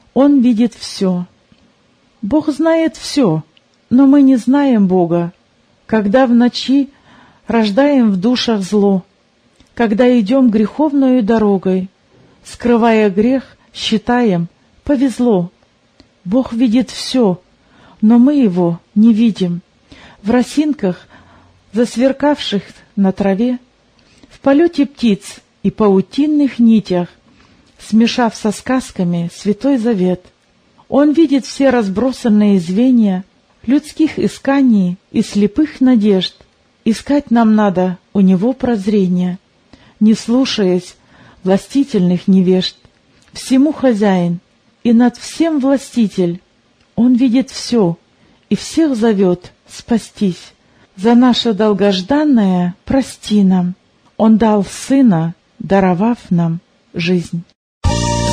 Он видит все. Бог знает все, но мы не знаем Бога, когда в ночи рождаем в душах зло, когда идем греховною дорогой, скрывая грех, считаем, повезло. Бог видит все, но мы Его не видим. В росинках, засверкавших на траве, в полете птиц и паутинных нитях, смешав со сказками Святой Завет. Он видит все разбросанные звенья людских исканий и слепых надежд. Искать нам надо у Него прозрения, не слушаясь властительных невежд. Всему хозяин и над всем властитель. Он видит все и всех зовет спастись. За наше долгожданное прости нам. Он дал Сына, даровав нам жизнь.